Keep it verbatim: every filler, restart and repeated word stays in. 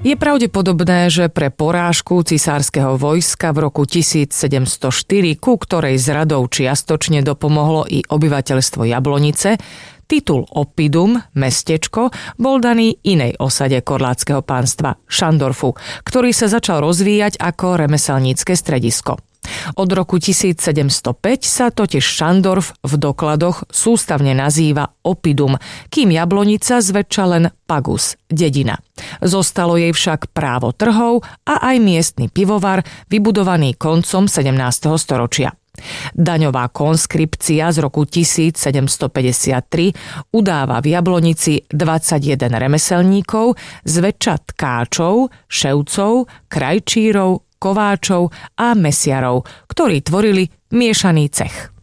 Je pravdepodobné, že pre porážku cisárskeho vojska v roku tisícsedemstoštyri, ku ktorej zradou čiastočne dopomohlo i obyvateľstvo Jablonice, titul oppidum, mestečko, bol daný inej osade korlátskeho pánstva, Šandorfu, ktorý sa začal rozvíjať ako remeselnícke stredisko. Od roku tisícsedemstopäť sa totiž Šandorf v dokladoch sústavne nazýva oppidum, kým Jablonica zväčša len pagus, dedina. Zostalo jej však právo trhov a aj miestny pivovar, vybudovaný koncom sedemnásteho storočia. Daňová konskripcia z roku tisícsedemstopäťdesiattri udáva v Jablonici dvadsaťjeden remeselníkov, zväčša tkáčov, ševcov, krajčírov, kováčov a mesiarov, ktorí tvorili miešaný cech.